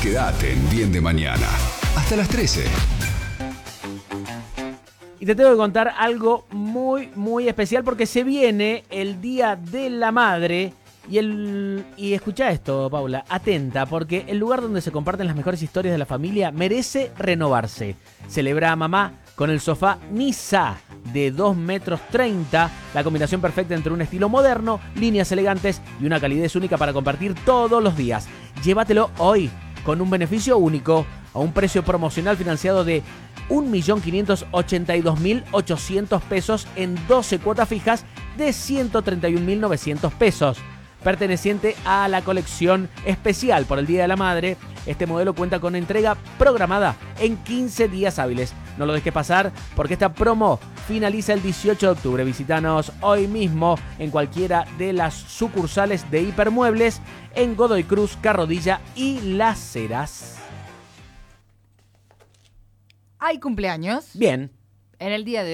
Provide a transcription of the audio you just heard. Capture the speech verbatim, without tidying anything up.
Quédate en Bien de Mañana. Hasta las trece. Y te tengo que contar algo muy, muy especial porque se viene el Día de la Madre. Y, el, y escucha esto, Paula, atenta, porque el lugar donde se comparten las mejores historias de la familia merece renovarse. Celebra a mamá con el sofá Nisa de dos metros treinta, la combinación perfecta entre un estilo moderno, líneas elegantes y una calidez única para compartir todos los días. Llévatelo hoy con un beneficio único a un precio promocional financiado de un millón quinientos ochenta y dos mil ochocientos pesos en doce cuotas fijas de ciento treinta y un mil novecientos pesos. Perteneciente a la colección especial por el Día de la Madre, este modelo cuenta con entrega programada en quince días hábiles. No lo dejes pasar porque esta promo finaliza el dieciocho de octubre. Visítanos hoy mismo en cualquiera de las sucursales de Hipermuebles en Godoy Cruz, Carrodilla y Las Heras. ¿Hay cumpleaños? Bien. En el día de